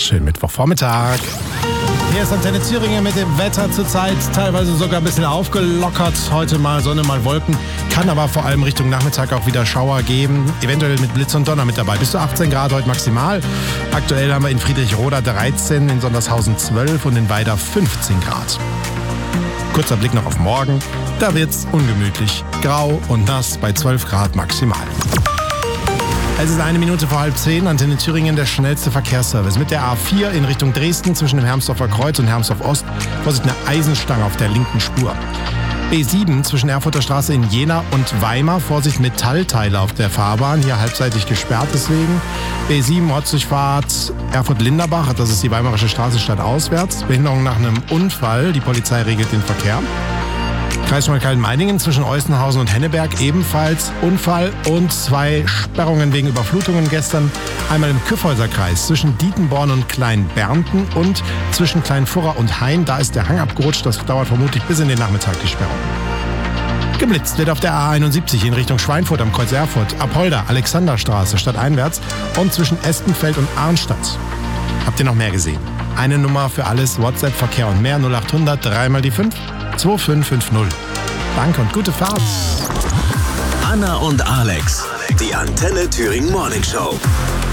Schönen Mittwochvormittag. Hier ist Antenne Thüringen mit dem Wetter zurzeit teilweise sogar ein bisschen aufgelockert. Heute mal Sonne, mal Wolken. Kann aber vor allem Richtung Nachmittag auch wieder Schauer geben. Eventuell mit Blitz und Donner mit dabei. Bis zu 18 Grad heute maximal. Aktuell haben wir in Friedrichroda 13, in Sondershausen 12 und in Weida 15 Grad. Kurzer Blick noch auf morgen. Da wird's ungemütlich. Grau und nass bei 12 Grad maximal. Es ist 1 Minute vor 9:30, Antenne Thüringen, der schnellste Verkehrsservice. Mit der A4 in Richtung Dresden zwischen dem Hermsdorfer Kreuz und Hermsdorf Ost. Vorsicht, eine Eisenstange auf der linken Spur. B7 zwischen Erfurter Straße in Jena und Weimar. Vorsicht, Metallteile auf der Fahrbahn. Hier halbseitig gesperrt deswegen. B7 Ortsdurchfahrt Erfurt-Linderbach. Das ist die Weimarische Straße stadtauswärts. Behinderung nach einem Unfall. Die Polizei regelt den Verkehr. Kreis Schmalkalden-Meiningen zwischen Eustenhausen und Henneberg ebenfalls Unfall und 2 Sperrungen wegen Überflutungen gestern. Einmal im Kyffhäuserkreis zwischen Dietenborn und Kleinbernten und zwischen Kleinfurra und Hain. Da ist der Hang abgerutscht. Das dauert vermutlich bis in den Nachmittag, die Sperrung. Geblitzt wird auf der A71 in Richtung Schweinfurt am Kreuz Erfurt, Apolda, Alexanderstraße stadteinwärts und zwischen Espenfeld und Arnstadt. Habt ihr noch mehr gesehen? Eine Nummer für alles, WhatsApp, Verkehr und mehr, 0800 3 mal die 5 2550. Danke und gute Fahrt. Anna und Alex, die Antenne Thüringen Morning Show.